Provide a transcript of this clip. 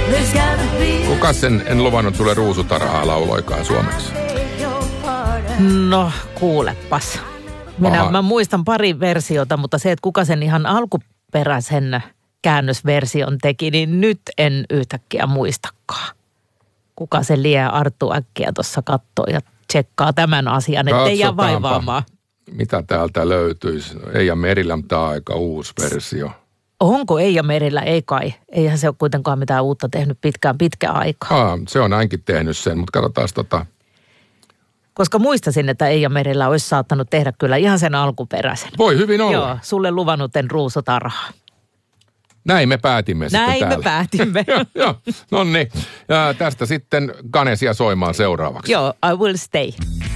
Kuka sen En luvannut sulle ruusutarhaa lauloikaan suomeksi? No, kuulepas. Mä muistan pari versiota, mutta se, että kuka sen ihan alkuperäisen käännösversion teki, niin nyt en yhtäkkiä muistakaan. Kuka se lie Arttu äkkiä tuossa kattoo ja tsekkaa tämän asian, ettei jää vaivaamaan. Mitä täältä löytyisi? Eija Merilä, mutta tämä on aika uusi versio. Onko Eija Merilä? Ei kai. Eihän se ole kuitenkaan mitään uutta tehnyt pitkään aikaa. Se on ainakin tehnyt sen, mutta katsotaan Koska muistasin, että Eija Merilä olisi saattanut tehdä kyllä ihan sen alkuperäisen. Voi hyvin olla. Joo, sulle luvannut en ruusutarhaa. Näin me päätimme sitten täällä. Näin me päätimme. Joo, no niin. Tästä sitten Ganesia soimaan seuraavaksi. Joo, I will stay.